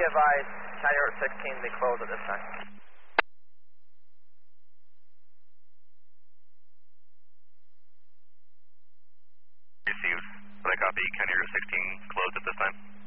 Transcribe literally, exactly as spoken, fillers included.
advised, County Route sixteen be closed at this time. Received. I copy. County Route sixteen closed at this time.